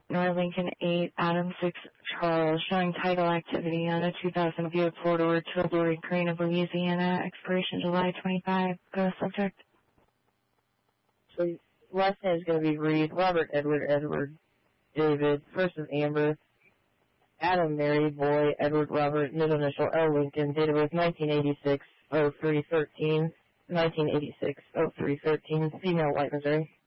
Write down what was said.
North Lincoln 8, Adam 6, Charles, showing title activity on a 2000 Buick four-door two-story Crane of Louisiana, expiration July 25. Go subject. So last name is going to be Reed, Robert, Edward, David, first is Amber, Adam, Mary, Boy, Edward, Robert, middle initial L. Lincoln, date of birth 1986, 0313, 1986, 0313, female, White, Missouri.